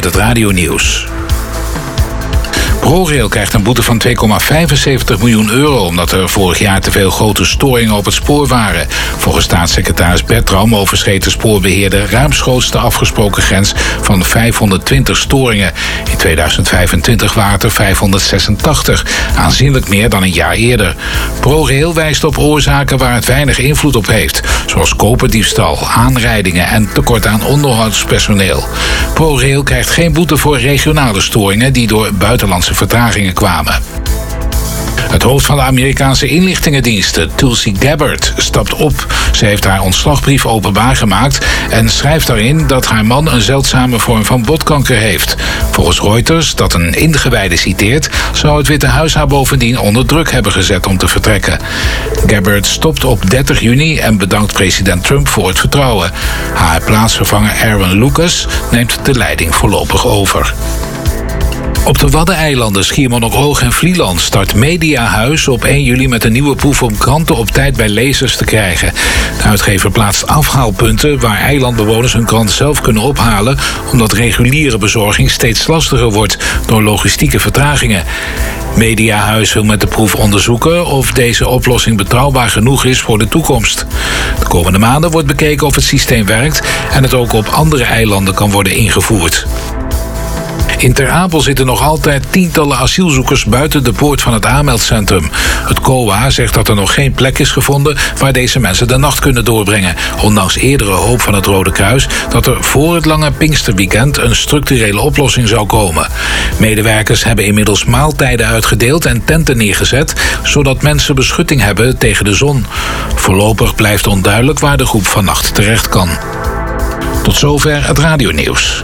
het radionieuws. ProRail krijgt een boete van 2,75 miljoen euro... omdat er vorig jaar te veel grote storingen op het spoor waren. Volgens staatssecretaris Bertram overschreed de spoorbeheerder... ruimschoots de afgesproken grens van 520 storingen. In 2025 waren het er 586, aanzienlijk meer dan een jaar eerder. ProRail wijst op oorzaken waar het weinig invloed op heeft... zoals koperdiefstal, aanrijdingen en tekort aan onderhoudspersoneel. ProRail krijgt geen boete voor regionale storingen... die door buitenlandse vertragingen kwamen. Het hoofd van de Amerikaanse inlichtingendiensten, Tulsi Gabbard, stapt op. Ze heeft haar ontslagbrief openbaar gemaakt en schrijft daarin dat haar man een zeldzame vorm van botkanker heeft. Volgens Reuters, dat een ingewijde citeert, zou het Witte Huis haar bovendien onder druk hebben gezet om te vertrekken. Gabbard stopt op 30 juni en bedankt president Trump voor het vertrouwen. Haar plaatsvervanger Aaron Lucas neemt de leiding voorlopig over. Op de Waddeneilanden, Schiermonnikoog en Vlieland start Mediahuis op 1 juli met een nieuwe proef om kranten op tijd bij lezers te krijgen. De uitgever plaatst afhaalpunten waar eilandbewoners hun krant zelf kunnen ophalen, omdat reguliere bezorging steeds lastiger wordt door logistieke vertragingen. Mediahuis wil met de proef onderzoeken of deze oplossing betrouwbaar genoeg is voor de toekomst. De komende maanden wordt bekeken of het systeem werkt en het ook op andere eilanden kan worden ingevoerd. In Ter Apel zitten nog altijd tientallen asielzoekers buiten de poort van het aanmeldcentrum. Het COA zegt dat er nog geen plek is gevonden waar deze mensen de nacht kunnen doorbrengen. Ondanks eerdere hoop van het Rode Kruis dat er voor het lange Pinksterweekend een structurele oplossing zou komen. Medewerkers hebben inmiddels maaltijden uitgedeeld en tenten neergezet, zodat mensen beschutting hebben tegen de zon. Voorlopig blijft onduidelijk waar de groep vannacht terecht kan. Tot zover het radionieuws.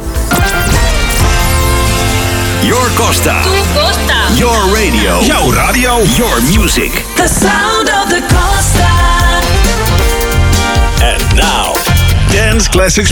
Your Costa. Tu Costa. Your radio. Jouw radio. Your music. The sound of the Costa. And now, Dance Classics